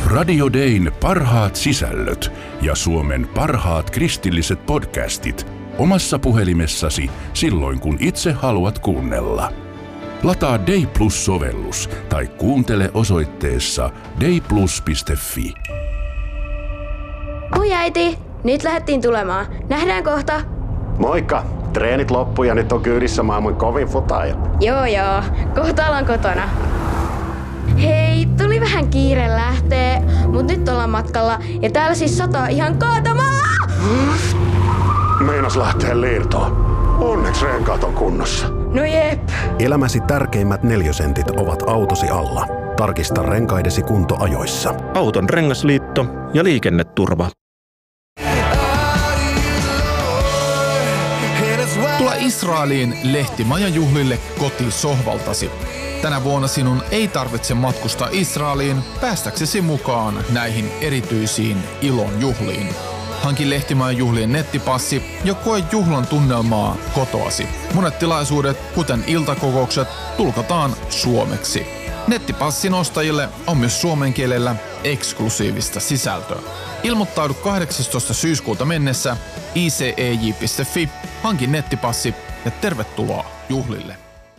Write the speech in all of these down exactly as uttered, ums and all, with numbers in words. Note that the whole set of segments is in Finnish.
Radio Dayn parhaat sisällöt ja Suomen parhaat kristilliset podcastit omassa puhelimessasi silloin, kun itse haluat kuunnella. Lataa Day Plus-sovellus tai kuuntele osoitteessa dayplus piste fi. Oi äiti, nyt lähdettiin tulemaan. Nähdään kohta. Moikka! Treenit loppu ja nyt on kyydissä maailman kovin futaaja. Joo joo, kohta ollaan kotona. Hei, tuli vähän kiire lähtee, mut nyt ollaan matkalla ja täällä siis sataa ihan kaatamaa! Meinas lähtee liirtoon. Onneksi renkaat on kunnossa. No jep. Elämäsi tärkeimmät neliösentit ovat autosi alla. Tarkista renkaidesi kunto ajoissa. Auton rengasliitto ja liikenneturva. Tule Israeliin lehtimajajuhlille kotisohvaltasi. Tänä vuonna sinun ei tarvitse matkustaa Israeliin päästäksesi mukaan näihin erityisiin ilon juhliin. Hanki lehtimajajuhlien nettipassi ja koe juhlan tunnelmaa kotoasi. Monet tilaisuudet, kuten iltakokoukset, tulkataan suomeksi. Nettipassin ostajille on myös suomen kielellä eksklusiivista sisältöä. Ilmoittaudu kahdeksastoista syyskuuta mennessä i c e j piste f i, hanki nettipassi ja tervetuloa juhlille.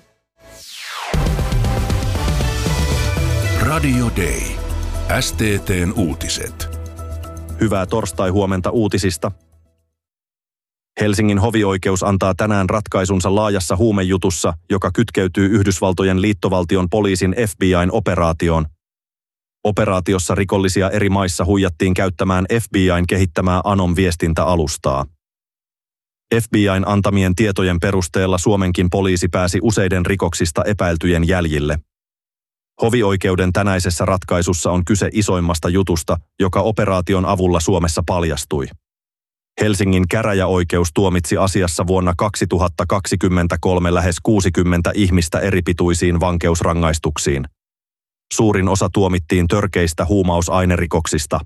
Radio Day. S T T:n uutiset. Hyvää torstai-huomenta uutisista. Helsingin hovioikeus antaa tänään ratkaisunsa laajassa huumejutussa, joka kytkeytyy Yhdysvaltojen liittovaltion poliisin F B I:n operaatioon. Operaatiossa rikollisia eri maissa huijattiin käyttämään F B I:n kehittämää Anom-viestintäalustaa. F B I:n antamien tietojen perusteella Suomenkin poliisi pääsi useiden rikoksista epäiltyjen jäljille. Hovioikeuden tänäisessä ratkaisussa on kyse isoimmasta jutusta, joka operaation avulla Suomessa paljastui. Helsingin käräjäoikeus tuomitsi asiassa vuonna kaksituhattakaksikymmentäkolme lähes kuusikymmentä ihmistä eripituisiin vankeusrangaistuksiin. Suurin osa tuomittiin törkeistä huumausainerikoksista.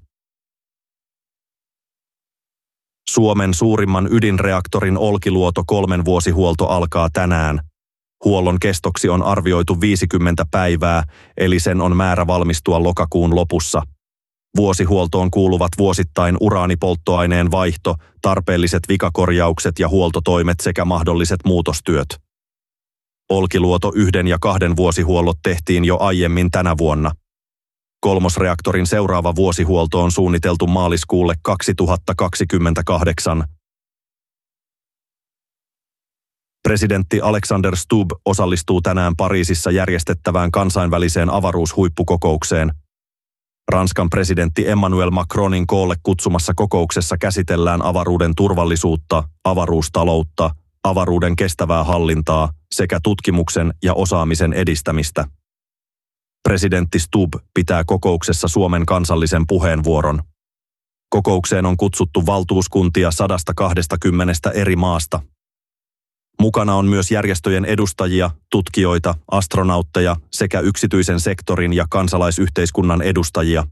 Suomen suurimman ydinreaktorin Olkiluoto kolmen vuosihuolto alkaa tänään. Huollon kestoksi on arvioitu viisikymmentä päivää, eli sen on määrä valmistua lokakuun lopussa. Vuosihuoltoon kuuluvat vuosittain uraanipolttoaineen vaihto, tarpeelliset vikakorjaukset ja huoltotoimet sekä mahdolliset muutostyöt. Olkiluoto yhden ja kahden vuosihuollot tehtiin jo aiemmin tänä vuonna. Kolmosreaktorin seuraava vuosihuolto on suunniteltu maaliskuulle kaksituhattakaksikymmentäkahdeksan. Presidentti Alexander Stubb osallistuu tänään Pariisissa järjestettävään kansainväliseen avaruushuippukokoukseen. Ranskan presidentti Emmanuel Macronin koolle kutsumassa kokouksessa käsitellään avaruuden turvallisuutta, avaruustaloutta, avaruuden kestävää hallintaa sekä tutkimuksen ja osaamisen edistämistä. Presidentti Stubb pitää kokouksessa Suomen kansallisen puheenvuoron. Kokoukseen on kutsuttu valtuuskuntia sadasta kahdestakymmenestä eri maasta. Mukana on myös järjestöjen edustajia, tutkijoita, astronautteja sekä yksityisen sektorin ja kansalaisyhteiskunnan edustajia.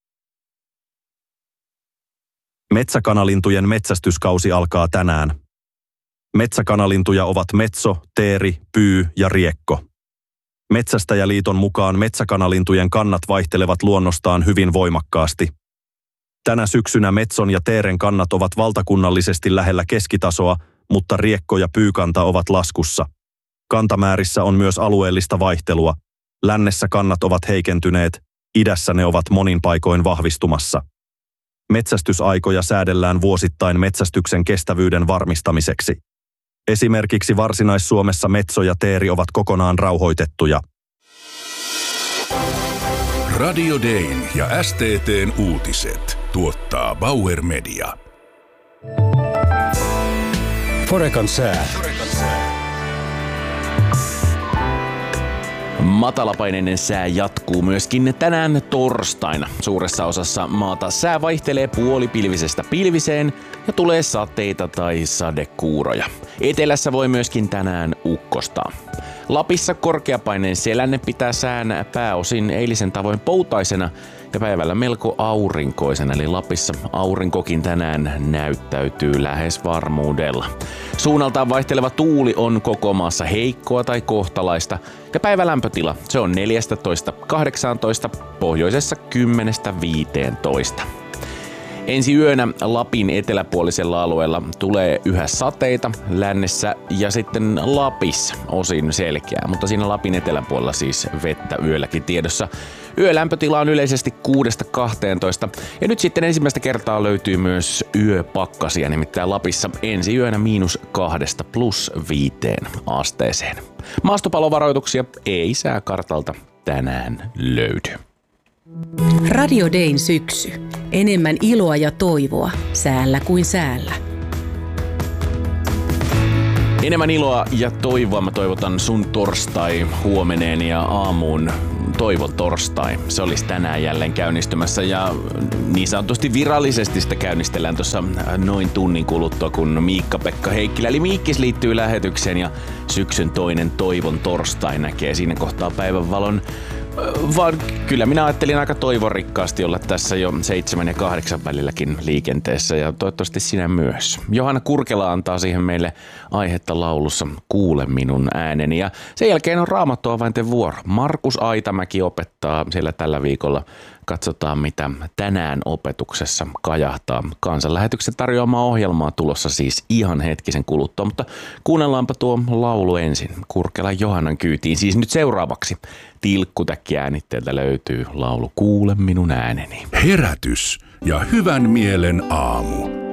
Metsäkanalintujen metsästyskausi alkaa tänään. Metsäkanalintuja ovat metso, teeri, pyy ja riekko. Metsästäjäliiton mukaan metsäkanalintujen kannat vaihtelevat luonnostaan hyvin voimakkaasti. Tänä syksynä metson ja teeren kannat ovat valtakunnallisesti lähellä keskitasoa, mutta riekko ja pyykanta ovat laskussa. Kantamäärissä on myös alueellista vaihtelua. Lännessä kannat ovat heikentyneet, idässä ne ovat monin paikoin vahvistumassa. Metsästysaikoja säädellään vuosittain metsästyksen kestävyyden varmistamiseksi. Esimerkiksi Varsinais-Suomessa metso ja teeri ovat kokonaan rauhoitettuja. Radio Dayn ja S T T:n uutiset tuottaa Bauer Media. Forekan sää. Matalapaineinen sää jatkuu myöskin tänään torstaina. Suuressa osassa maata sää vaihtelee puolipilvisestä pilviseen ja tulee sateita tai sadekuuroja. Etelässä voi myöskin tänään ukkostaa. Lapissa korkeapaineen selänne pitää sään pääosin eilisen tavoin poutaisena ja päivällä melko aurinkoisena, eli Lapissa aurinkokin tänään näyttäytyy lähes varmuudella. Suunnaltaan vaihteleva tuuli on koko maassa heikkoa tai kohtalaista ja päivälämpötila se on neljätoista kahdeksantoista, pohjoisessa kymmenestä viiteentoista. Ensi yönä Lapin eteläpuolisella alueella tulee yhä sateita lännessä ja sitten Lapissa osin selkeää, mutta siinä Lapin eteläpuolella siis vettä yölläkin tiedossa. Yölämpötila on yleisesti kuudesta kahteentoista ja nyt sitten ensimmäistä kertaa löytyy myös yöpakkasia, nimittäin Lapissa ensi yönä miinus kahdesta plus viiteen asteeseen. Maastopalovaroituksia ei sääkartalta tänään löydy. Radio Dayn syksy. Enemmän iloa ja toivoa säällä kuin säällä. Enemmän iloa ja toivoa mä toivotan sun torstai huomeneen ja aamuun. Toivon torstai. Se olisi tänään jälleen käynnistymässä ja niin sanotusti virallisesti sitä käynnistellään tuossa noin tunnin kuluttua, kun Miikka-Pekka Heikkilä eli Miikkis liittyy lähetykseen ja syksyn toinen toivon torstai näkee siinä kohtaa päivänvalon. Vaan kyllä minä ajattelin aika toivorikkaasti olla tässä jo seitsemän ja kahdeksan välilläkin liikenteessä ja toivottavasti sinä myös. Johanna Kurkela antaa siihen meille aihetta laulussa Kuule minun ääneni ja sen jälkeen on Raamattuavainten vuoro. Markus Aitamäki opettaa siellä tällä viikolla. Katsotaan mitä tänään opetuksessa kajahtaa. Kansanlähetyksen tarjoamaa ohjelmaa tulossa siis ihan hetkisen kuluttua, mutta kuunnellaanpa tuo laulu ensin. Kurkelan Johannan kyytiin siis nyt seuraavaksi. Tilkkutäkki äänitteeltä löytyy laulu Kuule minun ääneni. Herätys ja hyvän mielen aamu.